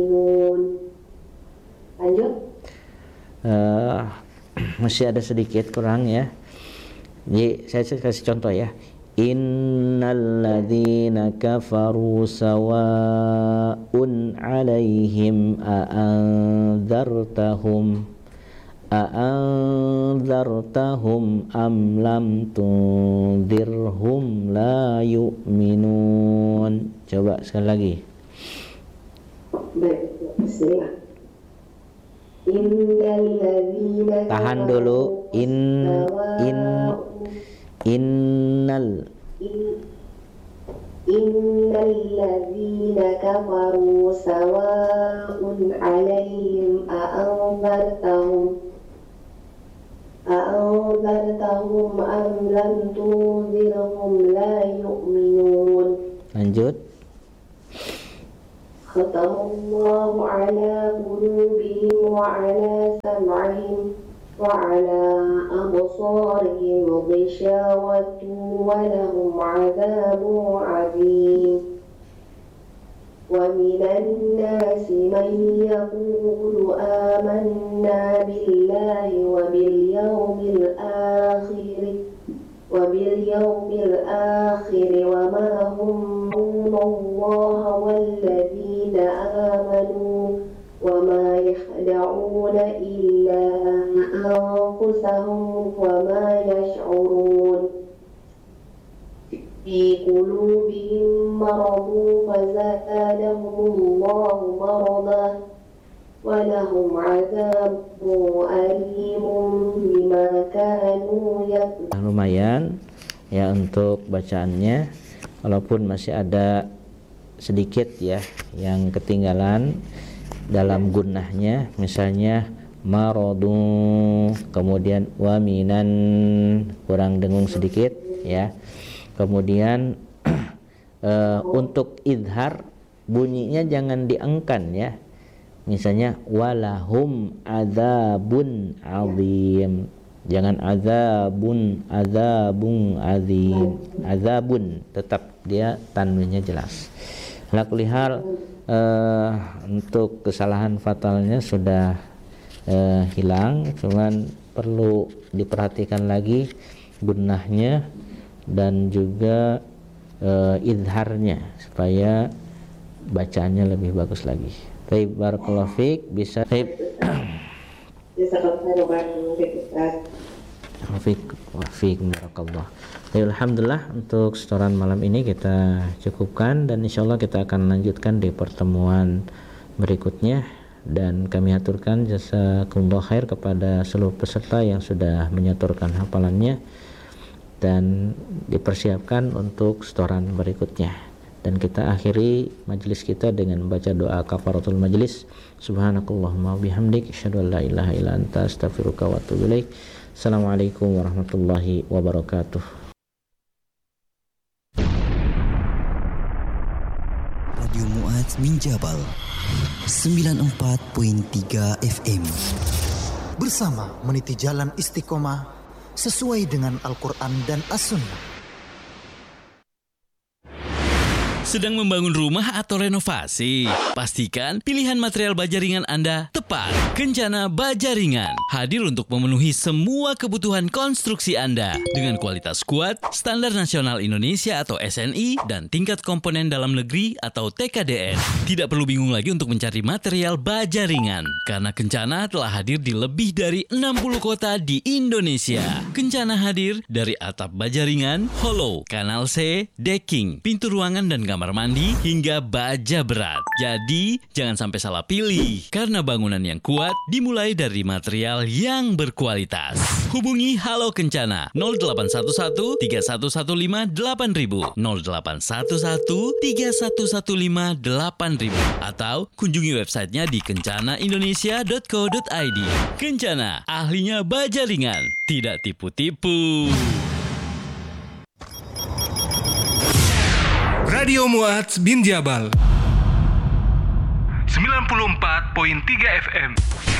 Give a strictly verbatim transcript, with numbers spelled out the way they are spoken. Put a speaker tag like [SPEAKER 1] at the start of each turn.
[SPEAKER 1] Lanjut.
[SPEAKER 2] Uh, masih ada sedikit kurang ya. Jadi saya kasih contoh ya. Innalladzina kafaru sawa'un 'alaihim a'anzartahum a'anzartahum am lam tunzirhum la yu'minun. Coba sekali lagi.
[SPEAKER 1] Baik, bismillah. Innalladzina
[SPEAKER 2] tahan dulu. In in innal
[SPEAKER 1] innalladzina kafaru sawa'un 'alaihim a'anzartahum a'anzartahum am lam tunzirhum la yu'minun.
[SPEAKER 2] Lanjut.
[SPEAKER 1] Khatamallahu ala qulubihim wa ala sam'ihim wa ala absarihim ghishawatun wa lahum 'adzabun 'adzim. Wa minan nasi man yaqulu amanna billahi wa bil yawmil akhir wa bil yawmil akhir wa ma hum Allah walladzina amanu wa ma yakhda'una illa anfusahum wa ma yash'urun. Fi qulubihim maradun fazadahumullahu maradan wa lahum 'adzabun alimun bima kanu yaksibun.
[SPEAKER 2] Lumayan ya untuk bacaannya, walaupun masih ada sedikit ya yang ketinggalan dalam gunnahnya, misalnya maradun, kemudian waminan kurang dengung sedikit ya. Kemudian uh, untuk idhar bunyinya jangan diangkan ya. Misalnya walahum adzabun azim. Jangan azabun azabun azim. Azabun tetap dia tanwinnya jelas. Ala kulli hal uh, untuk kesalahan fatalnya sudah uh, hilang, cuman perlu diperhatikan lagi gunnahnya dan juga uh, idharnya supaya bacaannya lebih bagus lagi. Baik, barakallahu fiik. Bisa baik. Fiik wa fiik barakallah. Baik, alhamdulillah untuk setoran malam ini kita cukupkan dan insyaallah kita akan lanjutkan di pertemuan berikutnya, dan kami aturkan jazakumullah khair kepada seluruh peserta yang sudah menyaturkan hafalannya dan dipersiapkan untuk setoran berikutnya. Dan kita akhiri majelis kita dengan membaca doa kafaratul majelis. Subhanakallahumma bihamdik asyhadu an la ilaha illa anta astaghfiruka wa atubu ilaik. Assalamualaikum warahmatullahi wabarakatuh.
[SPEAKER 3] Radio Mu'adz min Jabal sembilan puluh empat koma tiga F M.
[SPEAKER 4] Bersama meniti jalan istiqomah sesuai dengan Al-Quran dan As-Sunnah.
[SPEAKER 5] Sedang membangun rumah atau renovasi? Pastikan pilihan material baja ringan Anda tepat. Kencana Baja Ringan hadir untuk memenuhi semua kebutuhan konstruksi Anda dengan kualitas kuat, standar nasional Indonesia atau S N I, dan tingkat komponen dalam negeri atau T K D N. Tidak perlu bingung lagi untuk mencari material baja ringan, karena Kencana telah hadir di lebih dari enam puluh kota di Indonesia. Kencana hadir dari atap baja ringan, hollow, kanal C, decking, pintu ruangan dan kamar mandi, hingga baja berat. Jadi, jangan sampai salah pilih, karena bangunan yang kuat dimulai dari material yang berkualitas. Hubungi Halo Kencana nol delapan satu satu tiga satu satu lima delapan ribu, nol delapan satu satu tiga satu satu lima delapan ribu, atau kunjungi websitenya di kencana indonesia dot co dot i d. Kencana, ahlinya baja ringan, tidak tipu-tipu.
[SPEAKER 6] Radio Mu'adz bin Jabal sembilan puluh empat koma tiga F M.